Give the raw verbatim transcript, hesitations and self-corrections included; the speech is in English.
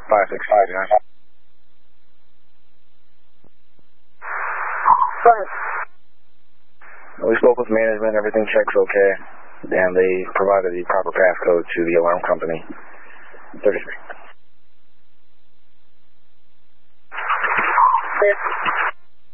five six five nine. We spoke with management, everything checks okay, and they provided the proper passcode to the alarm company. thirty-three.